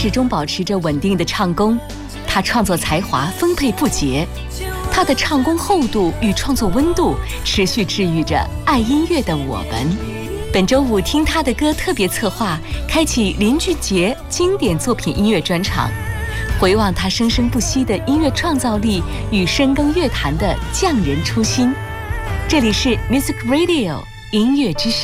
始终保持着稳定的唱功。他创作才华丰沛不竭，他的唱功厚度与创作温度持续治愈着爱音乐的我们。本周五听他的歌特别策划，开启林俊杰经典作品音乐专场，回望他生生不息的音乐创造力与深耕乐坛的匠人初心。这里是 Music Radio 音乐之声。